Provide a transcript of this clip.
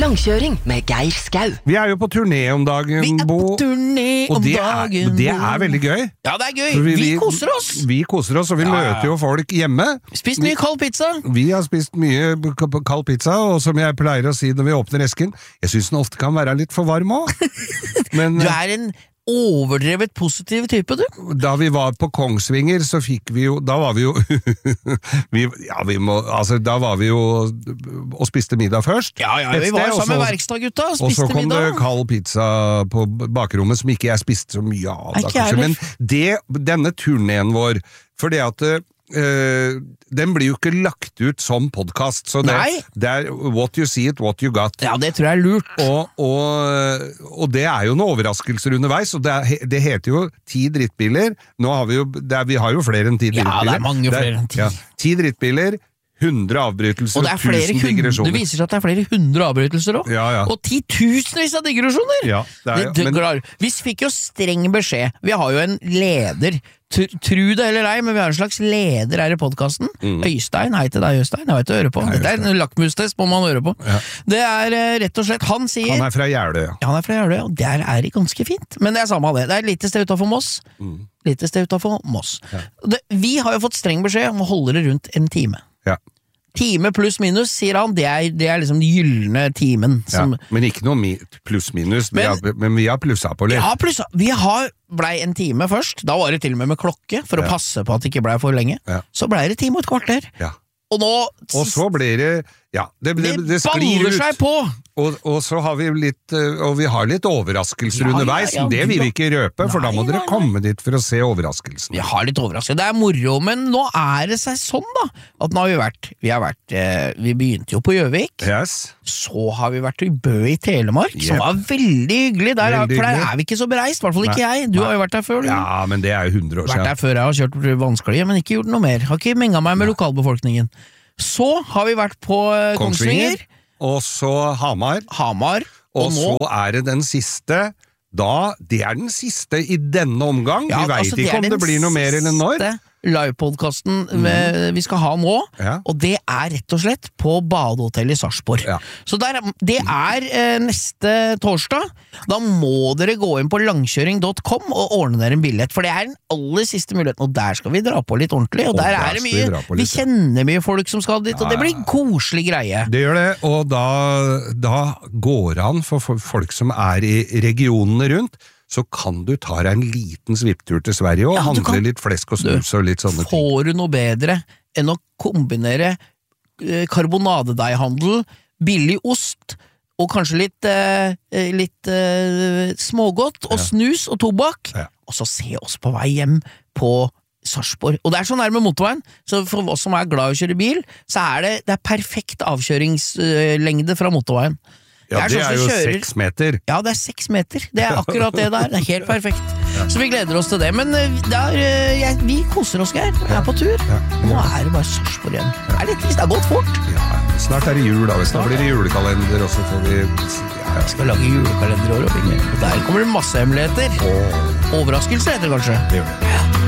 langkjøring med Geir Skau. Vi jo på turné om dagen, Bo. Vi på turné om dagen, Det veldig gøy. Ja, det gøy. Vi koser oss. Vi koser oss, og vi møter jo folk hjemme. Spist mye kald pizza. Vi har spist mye kald pizza, og som jeg pleier å si når vi åpner esken, jeg synes den ofte kan være litt for varm også. Men, du en overdrevet positiv type, du. Da vi var på Kongsvinger, så fikk vi jo, da var vi jo da var vi jo og spiste middag først. Ja, vi var sammen med verkstadgutta og spiste middag. Og så kom det kald pizza på bakrommet, som ikke jeg spiste så mye av da, kanskje. Men denne turneen vår, for det at den blir jo ikke lagt ut som podcast, så det what you see it, what you got. Ja, det tror jeg lurt. Og det jo noen overraskelser underveis, og det heter jo 10 drittbiler. Nå har vi jo, vi har jo flere enn 10 drittbiler. Ja, det mange flere enn 10. Ja, 10 drittbiler, 100 avbrytelser og 1000 digresjoner. Det viser seg at det flere 100 avbrytelser også. Ja. Og 10.000 av digresjoner. Ja, vi fikk jo streng beskjed. Vi har jo en leder, tro det eller ei, men vi har en slags leder her i podcasten. Øystein, hei til deg Øystein, jeg vet du hører på. Dette en lakmustest, må man høre på. Ja. Det rett og slett, han sier... Han fra Jeløya. Ja, han fra Jeløya, og der det ganske fint. Men det samme av det. Det et lite sted utenfor Moss. Lite sted utenfor Moss. Ja. Vi har jo fått streng beskjed om å holde det rundt en time. Ja. Time pluss minus, sier han, det liksom den gyllene timen. Som... Ja, men ikke noe pluss minus, men vi har plusset på litt. Ja, vi blei en time først, da var det til og med klokke, for å passe på at det ikke blei for lenge. Ja. Så blei det time og et kvarter. Ja. Og så blir det, det sklir ut. Seg på! Og så har vi litt, og vi har litt overraskelser underveis, det vil vi ikke røpe, for da må dere komme dit for å se overraskelsen. Vi har litt overraskelser, det moro, men nå det seg sånn da, at nå har vi begynte jo på Gjøvik, så har vi vært i Bø i Telemark, som var veldig hyggelig, for der vi ikke så bereist, i hvert fall ikke jeg, du har jo vært der før. Ja, men det jo 100 år siden. Vært der før, jeg har kjørt vanskelig, men ikke gjort noe mer, har ikke menget meg med lokalbefolkningen. Så har vi vært på Kongsvinger, og så Hamar, og så det den siste, det den siste i denne omgang, vi vet ikke om det blir noe mer eller når. Livepodcasten vi skal ha nå, og det rett og slett på Badehotell i Sarpsborg. Ja. Så det neste torsdag. Da må dere gå inn på langkjøring.com og ordne dere en billett, for det den aller siste muligheten, og der skal vi dra på litt ordentlig, og der det mye, vi kjenner mye folk som skal dit, og det blir koselig greie. Det gjør det, og da går det an for folk som i regionene rundt, så kan du ta deg en liten svipptur til Sverige og handle litt flesk og snus og litt sånne ting. Får du noe bedre enn å kombinere karbonadedeihandel, billig ost og kanskje litt smågodt og snus og tobakk, og så se oss på vei hjem på Sarpsborg. Og det så nærme motorveien, så for oss som glad i å kjøre bil, så det perfekt avkjøringslengde fra motorveien. Ja, det jo 6 meter. Ja, det 6 meter. Det akkurat det der. Det helt perfekt. Så vi gleder oss til det. Men vi koser oss, Geir. Vi på tur. Nå det bare Sarpsborg igjen. Det litt trist. Det gått fort. Ja, snart det jul, da. Snart blir det julekalender, og så får vi... Vi skal lage julekalender i år, og der kommer det masse hemmeligheter. Overraskelser heter det kanskje. Det gjør det.